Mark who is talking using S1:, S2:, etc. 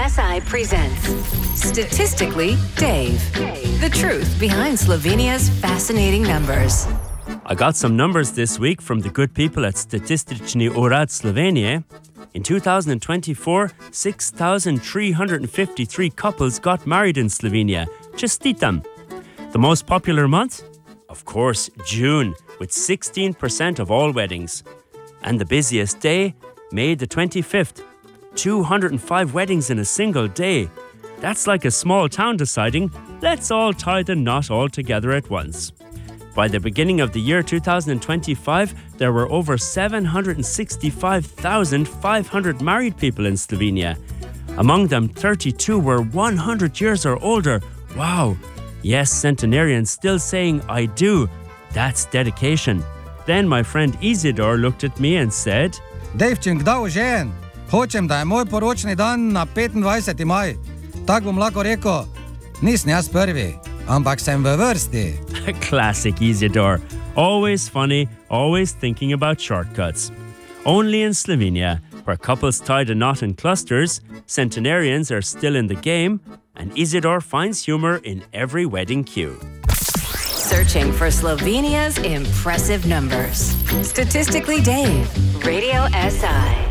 S1: SI presents Statistically Dave. The truth behind Slovenia's fascinating numbers.
S2: I got some numbers this week from the good people at Statistični urad Slovenije. In 2024, 6,353 couples got married in Slovenia. Čestitam. The most popular month? Of course, June, with 16% of all weddings. And the busiest day? May the 25th. 205 weddings in a single day. That's like a small town deciding, let's all tie the knot all together at once. By the beginning of the year 2025, there were over 765,500 married people in Slovenia. Among them, 32 were 100 years or older. Wow! Yes, centenarians still saying, I do. That's dedication. Then my friend Isidor looked at me and said,
S3: Devčin, kdaj ožen? Hočem, da je moj poročni dan na 25. maj. Tak bom lahko rekel, nisem jaz prvi, ampak sem v vrsti.
S2: Classic Isidor. Always funny, always thinking about shortcuts. Only in Slovenia, where couples tie the knot in clusters, centenarians are still in the game, and Isidor finds humor in every wedding queue.
S1: Searching for Slovenia's impressive numbers. Statistically Dave, Radio SI.